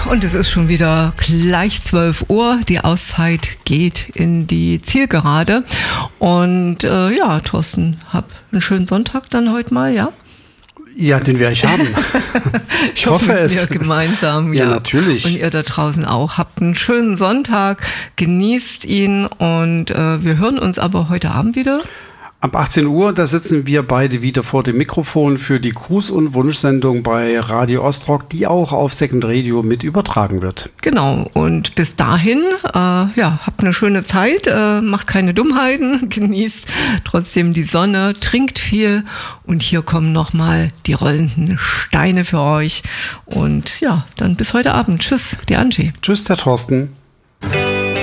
und es ist schon wieder gleich 12 Uhr. Die Auszeit geht in die Zielgerade. Und ja, Thorsten, hab einen schönen Sonntag dann heute mal, ja? Ja, den werde ich haben. Ich hoffe es. Wir gemeinsam, ja. Ja, natürlich. Und ihr da draußen auch. Habt einen schönen Sonntag, genießt ihn und wir hören uns aber heute Abend wieder. Ab 18 Uhr, da sitzen wir beide wieder vor dem Mikrofon für die Gruß- und Wunschsendung bei Radio Ostrock, die auch auf Second Radio mit übertragen wird. Genau, und bis dahin, habt eine schöne Zeit, macht keine Dummheiten, genießt trotzdem die Sonne, trinkt viel und hier kommen nochmal die rollenden Steine für euch. Und ja, dann bis heute Abend. Tschüss, die Angie. Tschüss, der Thorsten.